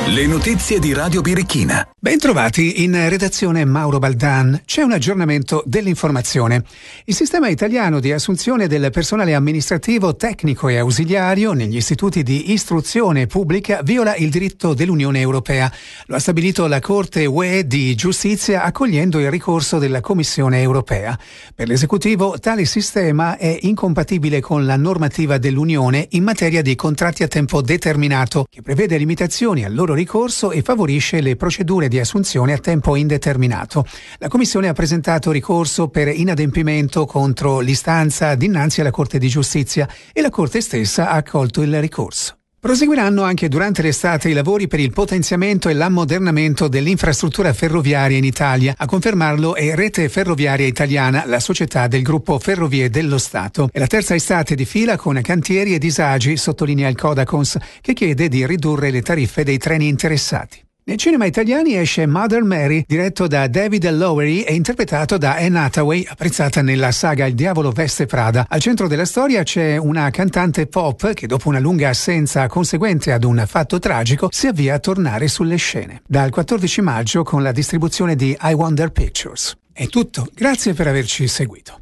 Le notizie di Radio Birichina. Bentrovati, in redazione Mauro Baldan. C'è un aggiornamento dell'informazione. Il sistema italiano di assunzione del personale amministrativo, tecnico e ausiliario negli istituti di istruzione pubblica viola il diritto dell'Unione Europea. Lo ha stabilito la Corte UE di Giustizia accogliendo il ricorso della Commissione Europea. Per l'esecutivo tale sistema è incompatibile con la normativa dell'Unione in materia di contratti a tempo determinato, che prevede limitazioni al loro ricorso e favorisce le procedure di assunzione a tempo indeterminato. La Commissione ha presentato ricorso per inadempimento contro l'istanza dinanzi alla Corte di Giustizia e la Corte stessa ha accolto il ricorso. Proseguiranno anche durante l'estate i lavori per il potenziamento e l'ammodernamento dell'infrastruttura ferroviaria in Italia. A confermarlo è Rete Ferroviaria Italiana, la società del gruppo Ferrovie dello Stato. È la terza estate di fila con cantieri e disagi, sottolinea il Codacons, che chiede di ridurre le tariffe dei treni interessati. Nei cinema italiani esce Mother Mary, diretto da David Lowery e interpretato da Anne Hathaway, apprezzata nella saga Il diavolo veste Prada. Al centro della storia c'è una cantante pop che dopo una lunga assenza conseguente ad un fatto tragico si avvia a tornare sulle scene. Dal 14 maggio con la distribuzione di I Wonder Pictures. È tutto, grazie per averci seguito.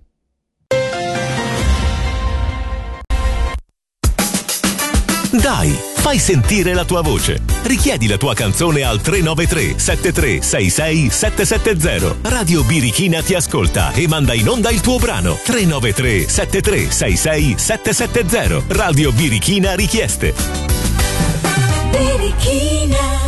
Dai, fai sentire la tua voce. Richiedi la tua canzone al 393 7366 770. Radio Birichina ti ascolta e manda in onda il tuo brano. 393 7366 770. Radio Birichina richieste. Birichina.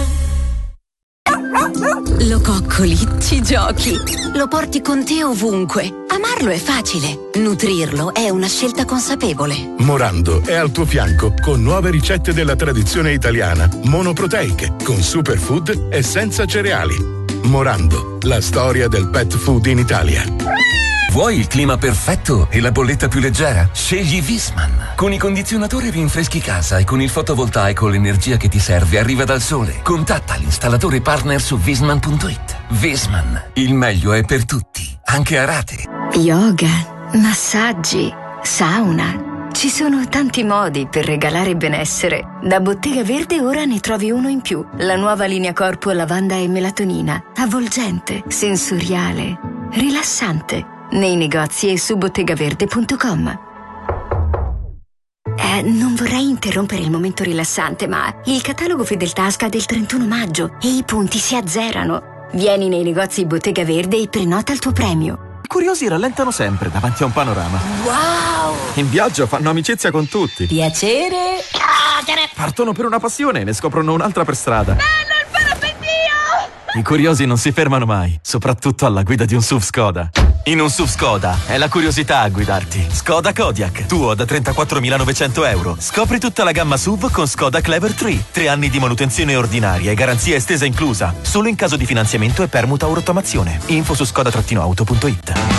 Lo coccoli, ci giochi, lo porti con te ovunque. Amarlo è facile, nutrirlo è una scelta consapevole. Morando è al tuo fianco con nuove ricette della tradizione italiana, monoproteiche, con superfood e senza cereali. Morando, la storia del pet food in Italia. Vuoi il clima perfetto e la bolletta più leggera? Scegli Viessmann. Con i condizionatori rinfreschi casa e con il fotovoltaico l'energia che ti serve arriva dal sole. Contatta l'installatore partner su viessmann.it. Viessmann, il meglio è per tutti, anche a rate. Yoga, massaggi, sauna. Ci sono tanti modi per regalare benessere. Da Bottega Verde ora ne trovi uno in più. La nuova linea corpo lavanda e melatonina. Avvolgente, sensoriale, rilassante. Nei negozi e su bottegaverde.com. Non vorrei interrompere il momento rilassante, ma il catalogo Fedeltà scade il 31 maggio e i punti si azzerano. Vieni nei negozi Bottega Verde e prenota il tuo premio. I curiosi rallentano sempre davanti a un panorama. Wow! In viaggio fanno amicizia con tutti. Piacere! Partono per una passione e ne scoprono un'altra per strada. Bello il parapendio! I curiosi non si fermano mai, soprattutto alla guida di un SUV Skoda. In un SUV Skoda è la curiosità a guidarti. Skoda Kodiaq, tuo da 34.900 euro. Scopri tutta la gamma SUV con Skoda Clever 3. 3 anni di manutenzione ordinaria e garanzia estesa inclusa. Solo in caso di finanziamento e permuta o rottamazione. Info su skoda-auto.it.